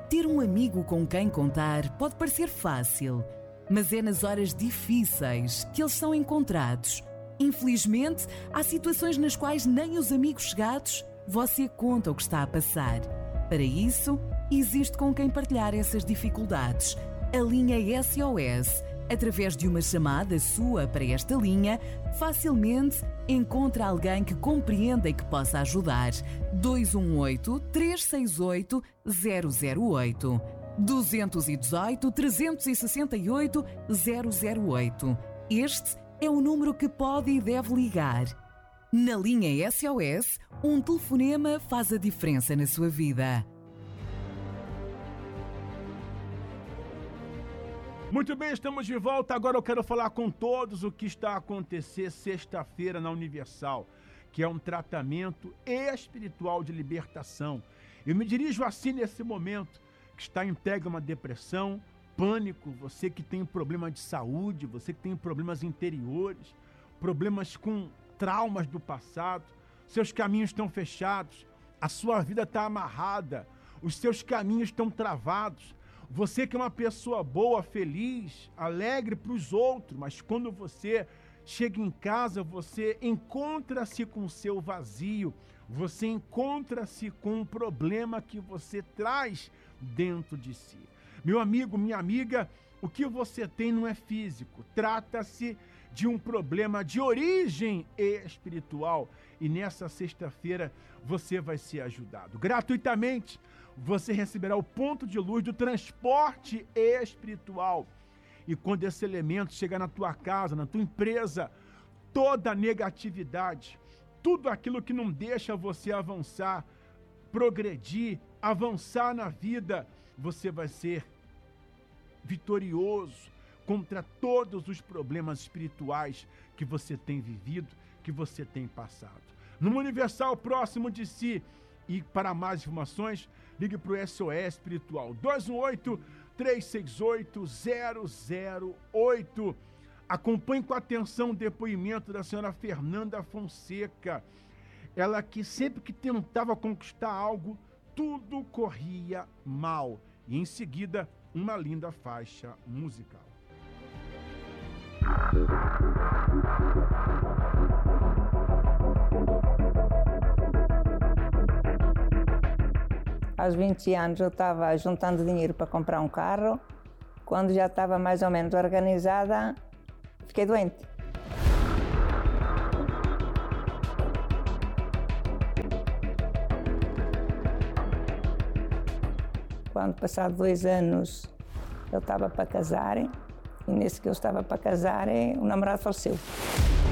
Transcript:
Ter um amigo com quem contar pode parecer fácil, mas é nas horas difíceis que eles são encontrados. Infelizmente, há situações nas quais nem os amigos chegados você conta o que está a passar. Para isso, existe com quem partilhar essas dificuldades. A linha SOS, através de uma chamada sua para esta linha, facilmente encontra alguém que compreenda e que possa ajudar. 218-368-008. 218-368-008. Este é o número que pode e deve ligar. Na linha SOS, um telefonema faz a diferença na sua vida. Muito bem, estamos de volta. Agora eu quero falar com todos o que está a acontecer sexta-feira na Universal, que é um tratamento espiritual de libertação. Eu me dirijo assim nesse momento, que está entregue a uma depressão, pânico, você que tem problema de saúde, você que tem problemas interiores, problemas com traumas do passado, seus caminhos estão fechados, a sua vida está amarrada, os seus caminhos estão travados. Você que é uma pessoa boa, feliz, alegre para os outros, mas quando você chega em casa, você encontra-se com o seu vazio, você encontra-se com um problema que você traz dentro de si. Meu amigo, minha amiga, o que você tem não é físico, trata-se de um problema de origem espiritual e nessa sexta-feira você vai ser ajudado. Gratuitamente, você receberá o ponto de luz do transporte espiritual. E quando esse elemento chegar na tua casa, na tua empresa, toda a negatividade, tudo aquilo que não deixa você avançar, progredir, avançar na vida, você vai ser vitorioso contra todos os problemas espirituais que você tem vivido, que você tem passado. No Universal próximo de si. E para mais informações, ligue para o SOS Espiritual 218-368-008. Acompanhe com atenção o depoimento da senhora Fernanda Fonseca. Ela que sempre que tentava conquistar algo, tudo corria mal. E em seguida, uma linda faixa musical. Aos 20 anos eu estava juntando dinheiro para comprar um carro. Quando já estava mais ou menos organizada, fiquei doente. Quando passados 2 anos eu estava para casar, e nesse que eu estava para casar, o namorado faleceu.